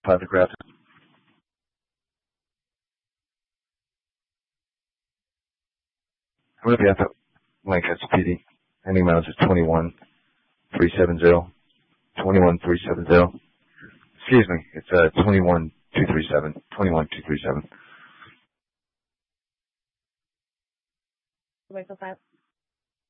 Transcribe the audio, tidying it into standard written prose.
Photograph. I'm going to be at the Lancaster PD. Ending miles is 21370. 21370. Excuse me, it's 21237. 21237. Wait for 5.